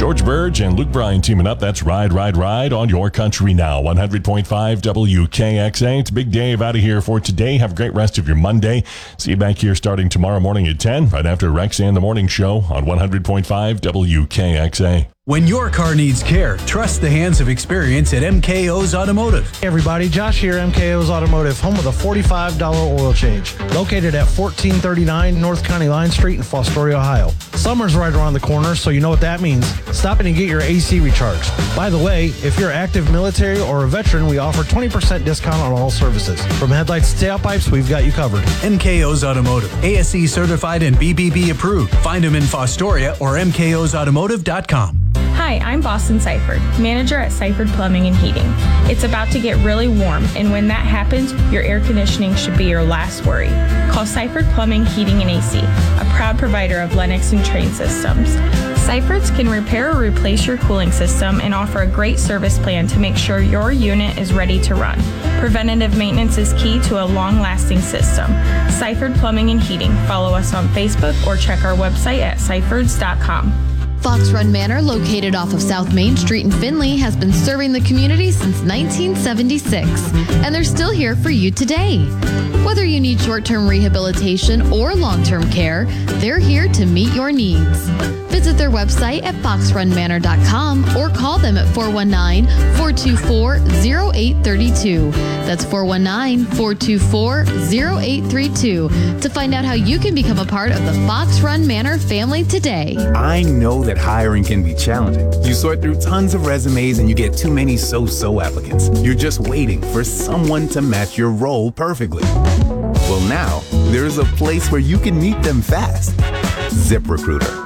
George Burge and Luke Bryan teaming up. That's Ride, Ride, Ride on your country now. 100.5 WKXA. It's Big Dave out of here for today. Have a great rest of your Monday. See you back here starting tomorrow morning at 10, right after Rex and the Morning Show on 100.5 WKXA. When your car needs care, trust the hands of experience at MKO's Automotive. Hey everybody, Josh here, MKO's Automotive, home of the $45 oil change. Located at 1439 North County Line Street in Fostoria, Ohio. Summer's right around the corner, so you know what that means. Stop in and get your AC recharged. By the way, if you're active military or a veteran, we offer 20% discount on all services. From headlights to tailpipes, we've got you covered. MKO's Automotive, ASE certified and BBB approved. Find them in Fostoria or mkosautomotive.com. Hi, I'm Boston Seifert, manager at Seifert Plumbing and Heating. It's about to get really warm, and when that happens, your air conditioning should be your last worry. Call Seifert Plumbing, Heating, and AC, a proud provider of Lennox and Trane systems. Seiferts can repair or replace your cooling system and offer a great service plan to make sure your unit is ready to run. Preventative maintenance is key to a long-lasting system. Seifert Plumbing and Heating. Follow us on Facebook or check our website at seiferts.com. Fox Run Manor, located off of South Main Street in Findlay, has been serving the community since 1976, and they're still here for you today. Whether you need short-term rehabilitation or long-term care, they're here to meet your needs. Visit their website at foxrunmanor.com or call them at 419-424-0832. That's 419-424-0832 to find out how you can become a part of the Fox Run Manor family today. I know that hiring can be challenging. You sort through tons of resumes and you get too many so-so applicants. You're just waiting for someone to match your role perfectly. Well, now there's a place where you can meet them fast. ZipRecruiter.